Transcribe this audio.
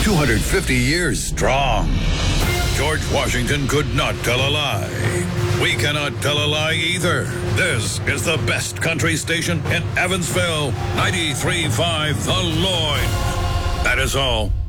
250 years strong. George Washington could not tell a lie. We cannot tell a lie either. This is the best country station in Evansville, 93.5 The Lloyd. That is all.